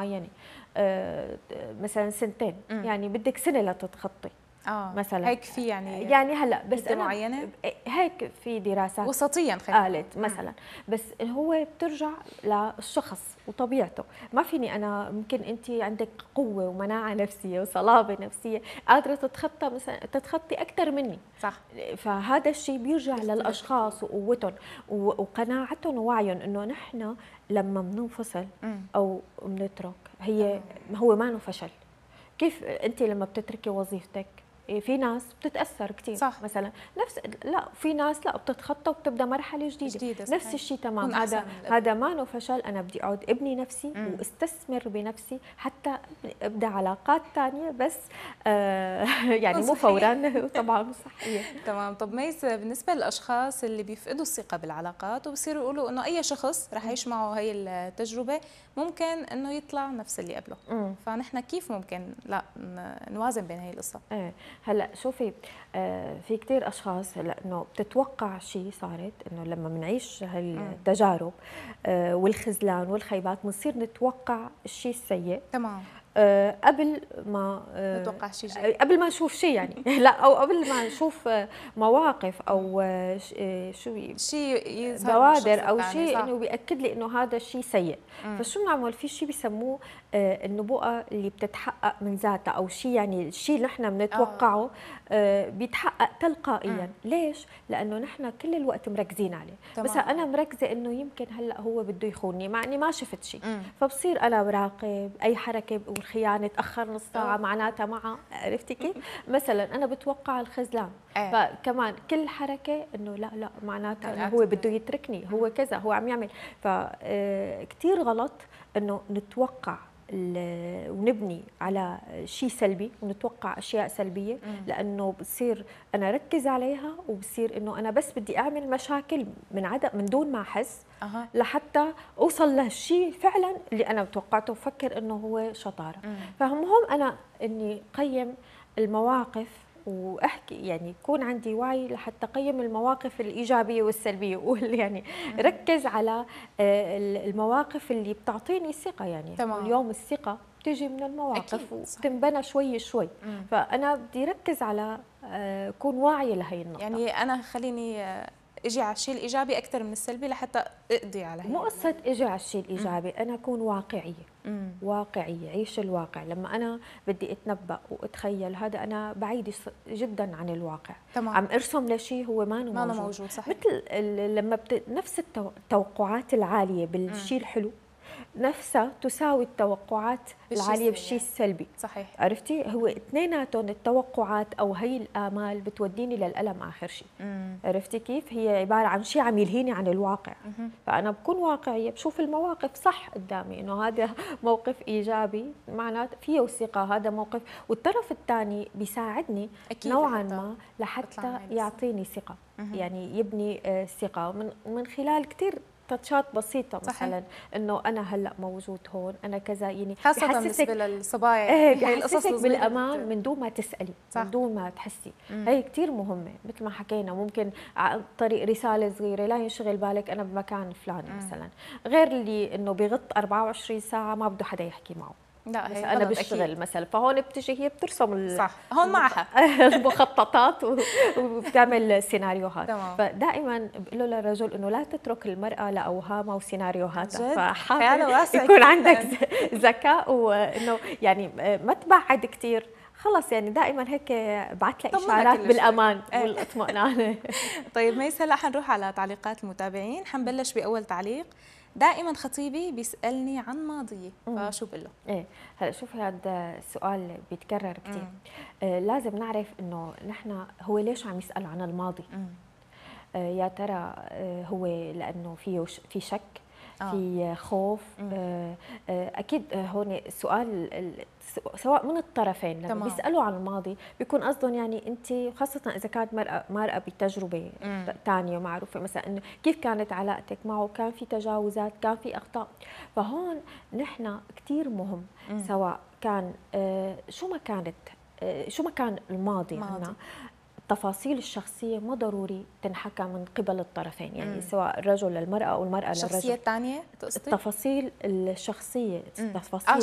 معينه، مثلا سنتين، يعني بدك سنه لتتخطي مثلا هيك في يعني هلا بس أنا معينه هيك في دراسات وسطيا قالت مثلا، بس هو بترجع للشخص وطبيعته. ما فيني انا، ممكن انت عندك قوه ومناعه نفسيه وصلابه نفسيه قادره تتخطى مثلا تتخطي اكثر مني، صح. فهذا الشيء بيرجع للاشخاص وقوتهم وقناعتهم ووعيهم انه نحن لما بننفصل او بنترك هو ما فشل. كيف انت لما بتتركي وظيفتك في ناس بتتاثر كثير مثلا، نفس لا في ناس لا بتتخطى وبتبدا مرحله جديده نفس الشيء تمام. هذا ما فشل، انا بدي اقعد ابني نفسي واستثمر بنفسي حتى ابدا علاقات ثانيه، بس يعني مو فورا طبعا صحيه. تمام. طب ميس، بالنسبه للاشخاص اللي بيفقدوا الثقه بالعلاقات وبصيروا يقولوا انه اي شخص رح يعيش معه هي التجربه ممكن انه يطلع نفس اللي قبله، فنحن كيف ممكن لا نوازن بين هي القصه؟ هلا شوفي، في كثير اشخاص هلا انه بتتوقع شيء صارت، انه لما بنعيش هالتجارب والخذلان والخيبات بنصير نتوقع الشيء السيء تمام قبل ما نتوقع شيء جاي، قبل ما نشوف شيء يعني لا، او قبل ما نشوف مواقف او شيء بوادر او شيء انه بياكد لي انه هذا الشيء سيء. فشو بنعمل؟ في شيء بسموه النبوءه اللي بتتحقق من ذاتها، او شيء يعني الشيء اللي نحن بنتوقعه بيتحقق تلقائيا. ليش؟ لانه نحن كل الوقت مركزين عليه. بس انا مركزه انه يمكن هلا هو بده يخونني مع اني ما شفت شيء، فبصير انا براقب اي حركه والخيانه تاخر نص ساعه معناتها معها، عرفتي كيف؟ مثلا انا بتوقع الخذلان، فكمان كل حركه انه لا معناتها انه هو بده يتركني، هو كذا، هو عم يعمل. فكتير غلط انه نتوقع ونبني على شيء سلبي ونتوقع اشياء سلبيه، لانه بصير انا ركز عليها وبصير انه انا بس بدي اعمل مشاكل من دون ما احس لحتى اوصل للشيء فعلا اللي انا توقعته وفكر انه هو شطاره. فمهم انا اني قيم المواقف واحكي، يعني يكون عندي وعي لحتى اقيم المواقف الايجابيه والسلبيه، يعني ركز على المواقف اللي بتعطيني ثقه. يعني اليوم الثقه بتيجي من المواقف وبتنبنى شوي شوي، فانا بدي ركز على اكون واعيه لهي النقطه. يعني انا خليني اجي على الشيء الايجابي اكثر من السلبي لحتى اقضي على هي. مو قصه اجي على الشيء الايجابي، انا اكون واقعيه. واقعيه، عيش الواقع. لما انا بدي اتنبأ واتخيل، هذا انا بعيد جدا عن الواقع. عم ارسم لشيء هو ما موجود. صحيح. مثل لما نفس التوقعات العاليه بالشيء الحلو نفسها تساوي التوقعات العاليه بالشيء السلبي. صحيح. عرفتي؟ هو اثنيناتهم التوقعات او هي الامال بتوديني للالم اخر شيء. عرفتي كيف؟ هي عباره عن شيء عم يلهيني عن الواقع. فانا بكون واقعيه، بشوف المواقف صح قدامي، انه هذا موقف ايجابي معناته فيه ثقه، هذا موقف، والطرف الثاني بيساعدني نوعا ما لحتى يعطيني ثقه، يعني يبني ثقه من خلال كثير تاتشات بسيطة. مثلا انه انا هلا موجود هون، انا كذا، يعني خاصة بالنسبة للصبايا بحسسك بالامان من دون ما تسألي، من دون ما تحسي. هي كثير مهمة. مثل ما حكينا، ممكن عن طريق رسالة صغيرة لا ينشغل بالك انا بمكان فلاني مثلا، غير اللي انه بغط 24 ساعة ما بده حدا يحكي معه. لا هي انا بشتغل مثلا، فهون بتجي هي بترسم صح هون معها المخططات وبتعمل سيناريوهات. فدائما بقول للرجل انه لا تترك المراه لاوهامها وسيناريوهاتها، فحاول يكون عندك ذكاء، وانه يعني ما تبعد كثير. خلص يعني دائما هيك بعت لها اشعارات بالامان والاطمئنان. طيب ميس، هلا حنروح على تعليقات المتابعين. حنبلش باول تعليق. دائما خطيبي بيسالني عن ماضيي، فشو بقول له؟ هلا شوفي، هذا السؤال بيتكرر كثير. لازم نعرف انه نحن هو ليش عم يسال عن الماضي. يا ترى هو لانه في شك، في خوف. اكيد هون السؤال سواء من الطرفين لما بيسالوا عن الماضي بيكون قصدهم يعني انت، خاصه اذا كانت مرأة بتجربه ثانيه معروفه، مثلا انه كيف كانت علاقتك معه، كان في تجاوزات، كان في اخطاء. فهون نحن كثير مهم سواء كان شو ما كان الماضي عنا، التفاصيل الشخصية ما ضروري تنحكى من قبل الطرفين، يعني سواء الرجل للمرأة أو المرأة للرجل. الشخصية الثانية تقصدي؟ التفاصيل الشخصية، التفاصيل